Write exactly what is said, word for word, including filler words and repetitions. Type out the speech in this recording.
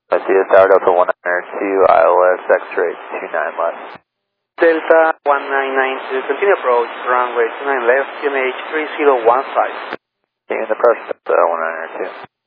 D S Tower Delta one nine nine two, I L S X-ray two nine left. Delta one nine nine two, continue approach, runway two nine left, Q N H three zero one five. In the press, Delta one nine nine two.